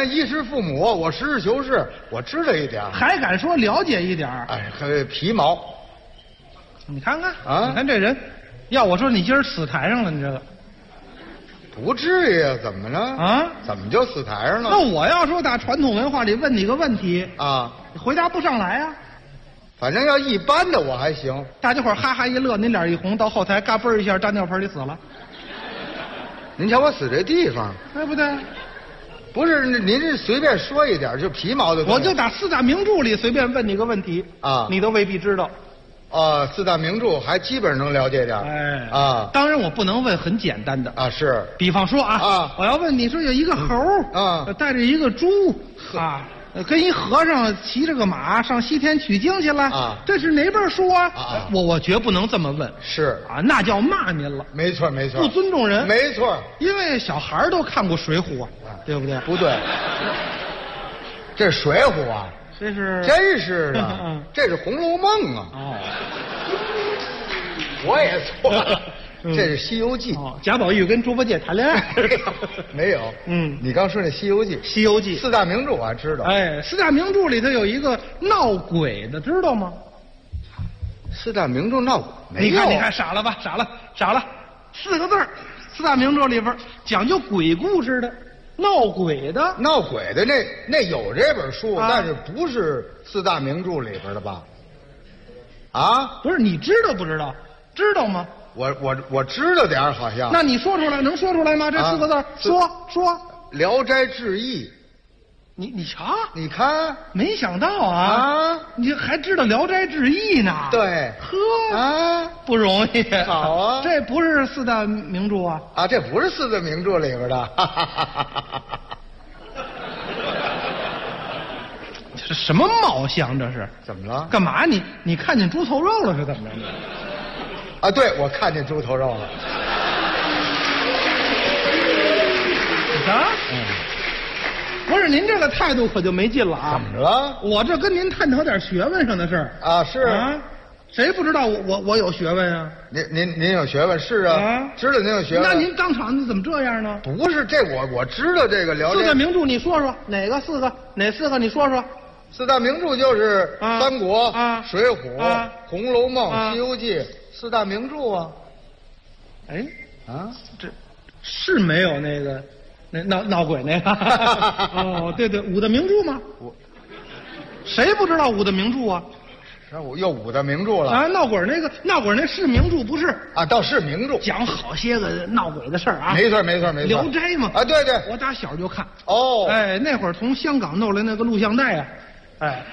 人衣食父母，我实事求是，我知道一点。 还敢说了解一点？ 哎，还皮毛。 你看看啊， 你看这人，要我说你今儿死台上了，你知道？ 不至于啊，怎么了？ 啊？ 怎么就死台上了？ 那我要说打传统文化里问你个问题啊， 你回答不上来啊。 反正要一般的我还行。 大家伙哈哈一乐，您脸一红，到后台嘎嘣一下扎尿盆里死了。 您瞧我死这地方， 对不对？ 不是您这随便说一点就皮毛的东西。 我就打四大名著里随便问你个问题啊， 你都未必知道。 四大名著还基本能了解点。 哎啊， 当然我不能问很简单的啊，是。 比方说啊，我要问你说有一个猴啊， 带着一个猪啊，跟一和尚骑着个马上西天取经去了啊， 这是哪本书啊？我绝不能这么问。 是啊，那叫骂您了。 没错没错， 不尊重人。 没错， 因为小孩都看过《水浒》啊，对不对？ 不对，这是水浒啊。 这是真是的，这是《红楼梦》啊！ 哦， 我也错了，这是《西游记》。 贾宝玉跟猪八戒谈恋爱没有？你刚说那《西游记》，《 西游记》 四大名著我还知道。 哎，四大名著里头有一个闹鬼的，知道吗？ 四大名著闹鬼？没有。 你看，傻了吧？傻了，四个字儿，四大名著里边讲究鬼故事的。闹鬼的那有这本书，但是不是四大名著里边的吧？啊， 不是，你知道不知道？知道吗？ 我知道点好像。 那你说出来，能说出来吗？这四个字，说《 聊斋志异》。 你瞧， 你看， 没想到啊，你还知道《聊斋志异》呢？ 对， 呵啊，不容易。 好啊， 这不是四大名著啊？ 啊，这不是四大名著里边的。 这是什么貌相？这是怎么了？ 干嘛？你看见猪头肉了是怎么着？ 啊，对，我看见猪头肉了。 你瞧，不是您这个态度可就没劲了啊！ 怎么了？ 我这跟您探讨点学问上的事儿啊，是啊，谁不知道我有学问啊？ 您有学问是啊，知道您有学问。 那您当场你怎么这样呢？ 不是这我知道这个聊斋四大名著，你说说哪四个？你说说。 四大名著就是《三国》《水浒》《红楼梦》《西游记》四大名著啊。 哎啊，这是没有那个那闹鬼那个哦，对，五大名著吗？谁不知道五大名著啊？ 我又五大名著了啊！闹鬼那是名著不是啊？倒是名著， 讲好些个闹鬼的事儿啊。 没错。 聊斋嘛啊，对， 我打小就看。 哦， 哎，那会儿从香港弄来那个录像带啊，哎，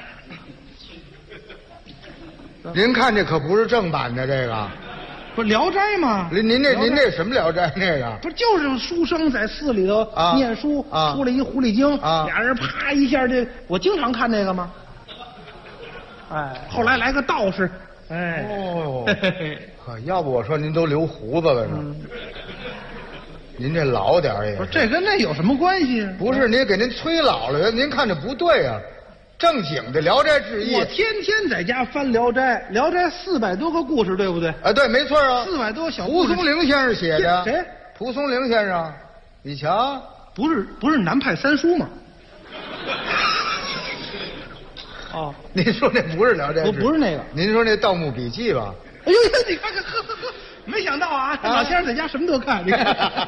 您看这可不是正版的这个。 不是《聊斋》吗？ 您这什么《聊斋》那个？ 不就是书生在寺里头念书，出来一狐狸精，俩人啪一下，我经常看那个吗？哎，后来来个道士，哎， 哦，要不我说您都留胡子了呢。您这老点也。 不是，这跟那有什么关系？ 不是，您给您催老了，您看着不对啊。正经的《聊斋志异》， 我天天在家翻《聊斋》，《聊斋》400多个故事，对不对？ 啊，对，没错啊 ，400多小故事。 蒲松龄先生写的。 谁？ 蒲松龄先生，你瞧， 不是南派三叔吗？哦， 您说那不是《聊斋志异》？ 不是那个， 您说那《盗墓笔记》吧？ 哎呦，你看看，呵，没想到啊，老先生在家什么都看。你看，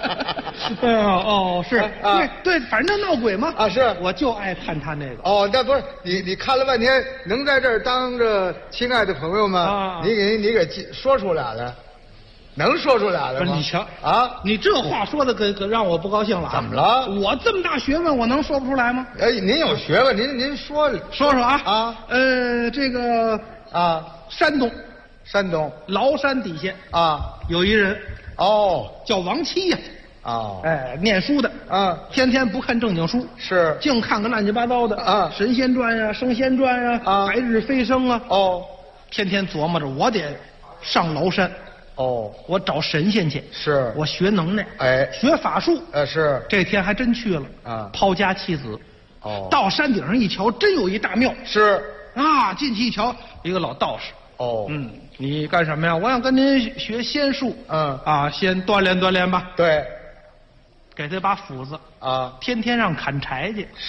哦，是，对，反正闹鬼嘛。啊， 是， 我就爱看他那个。 哦，那不是你看了半天，能在这儿当着亲爱的朋友们，你给说出俩来，能说出俩来吗？ 你瞧啊， 你这话说的可让我不高兴了啊！ 怎么了？ 我这么大学问，我能说不出来吗？ 哎，您有学问，您说啊啊！ 这个啊， 山东崂山底下啊， 有一人叫王七呀。 哦， 哎，念书的啊， 天天不看正经书， 是净看个乱七八糟的啊，神仙传呀、升仙传呀、白日飞升啊。 哦， 天天琢磨着我得上崂山。 哦， 我找神仙去， 是我学能耐， 哎， 学法术， 是。 这天还真去了啊， 抛家弃子。 哦， 到山顶上一瞧，真有一大庙。 是啊，进去一瞧，一个老道士。 哦， 你干什么呀？我想跟您学仙术。先锻炼锻炼吧。 对， 给他把斧子啊， 天天让砍柴去。